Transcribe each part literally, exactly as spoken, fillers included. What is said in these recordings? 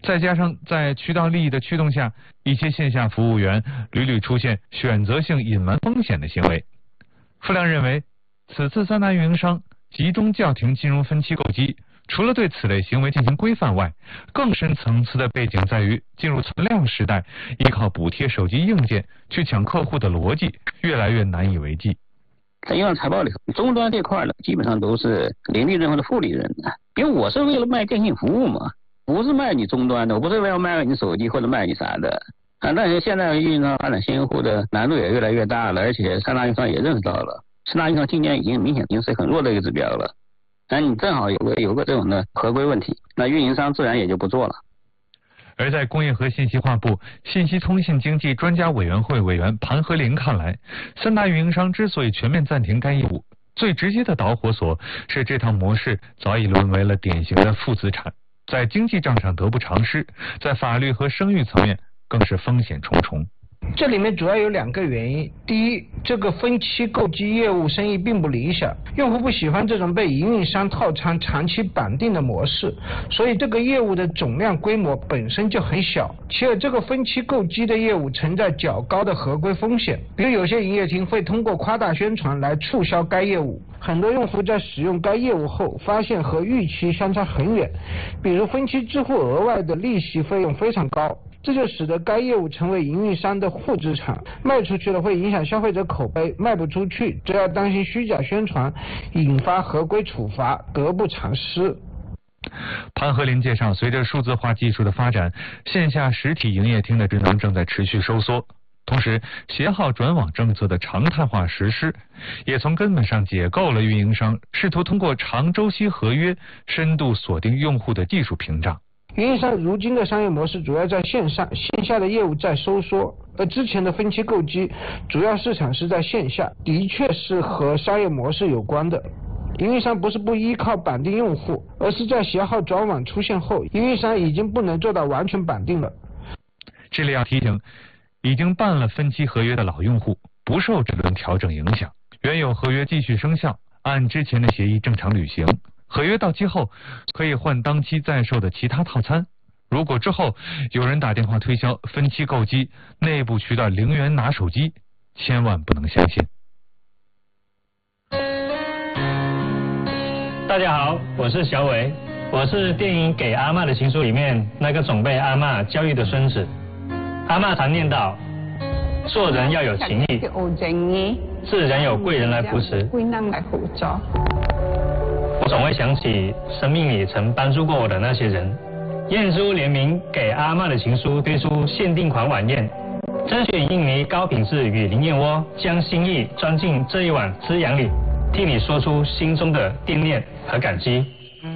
再加上在渠道利益的驱动下，一些线下服务员屡屡出现选择性隐瞒风险的行为。傅亮认为，此次三大运营商集中叫停金融分期购机，除了对此类行为进行规范外，更深层次的背景在于进入存量时代，依靠补贴手机硬件去抢客户的逻辑越来越难以为继。 在银行财报里，终端这块呢，基本上都是零利润或者负利润的，因为我是为了卖电信服务嘛，不是卖你终端的，我不是为了卖你手机或者卖你啥的。啊，但是现在运营商发展新用户的难度也越来越大了，而且三大运营商也认识到了，三大运营商今年已经明显已经是很弱的一个指标了。那你正好有个有个这种的合规问题，那运营商自然也就不做了。 而在工业和信息化部信息通信经济专家委员会委员盘和林看来，三大运营商之所以全面暂停该业务，最直接的导火索是这套模式早已沦为了典型的负资产，在经济账上得不偿失，在法律和声誉层面更是风险重重。 这里面主要有两个原因，第一，这个分期购机业务生意并不理想，用户不喜欢这种被营运商套餐长期绑定的模式，所以这个业务的总量规模本身就很小。其二，这个分期购机的业务存在较高的合规风险，比如有些营业厅会通过夸大宣传来促销该业务，很多用户在使用该业务后发现和预期相差很远，比如分期支付额外的利息费用非常高，这就使得该业务成为营运商的负资产，卖出去了会影响消费者口碑，卖不出去则要担心虚假宣传引发合规处罚，得不偿失。 潘和林介绍，随着数字化技术的发展，线下实体营业厅的职能正在持续收缩，同时携号转网政策的常态化实施，也从根本上解构了运营商试图通过长周期合约深度锁定用户的技术屏障。 运营商如今的商业模式主要在线上，线下的业务在收缩，而之前的分期购机主要市场是在线下，的确是和商业模式有关的。营运商不是不依靠绑定用户，而是在携号转网出现后，营运商已经不能做到完全绑定了。 这里要提醒，已经办了分期合约的老用户不受这轮调整影响，原有合约继续生效，按之前的协议正常履行。合约到期后可以换当期在售的其他套餐，如果之后有人打电话推销分期购机，内部渠道零元拿手机，千万不能相信。 大家好，我是小伟，我是电影《给阿嬷的情书》里面那个总被阿嬷教育的孙子。阿嬷常念叨，做人要有情义，是人有贵人来扶持。我总会想起生命里曾帮助过我的那些人。燕珠联名给阿嬷的情书推出限定款晚宴，甄选印尼高品质与林燕窝，将心意装进这一碗滋养里，替你说出心中的惦念和感激。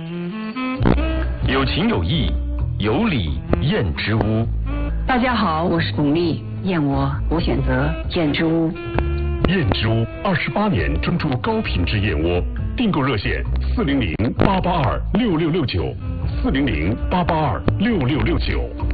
有情有义，有礼燕之屋。 大家好，我是巩俐，燕窝我选择燕之屋。 燕之屋二十八年专注高品质燕窝，订购热线四零零八八二六六六九，四零零八八二六六六九。